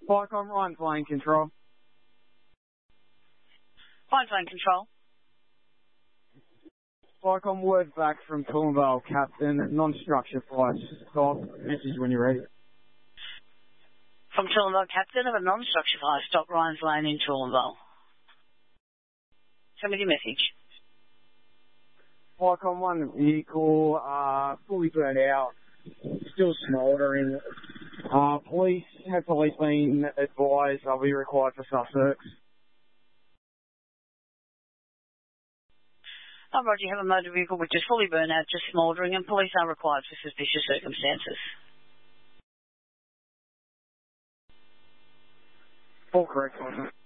Flycom Ryan Plane Control. Fine Plane Control. Flycom word back from Toowoomba Captain, non-structure flight. Stop. Message when you're ready. From Toowoomba Captain of a non-structure flight. Stop Ryan's Lane in Toowoomba. Send me your message. Flycom 1 vehicle, fully burnt out, still smouldering. Police been advised they'll be required for suspects. Oh, Roger, you have a motor vehicle which is fully burnt out, just smouldering, and police are required for suspicious circumstances. All correct, Sergeant.